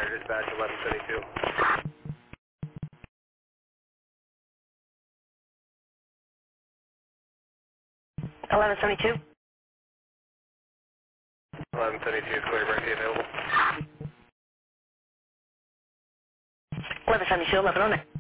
Fire dispatch 1172. 1172. 1172, clear emergency available. 1172, 1109.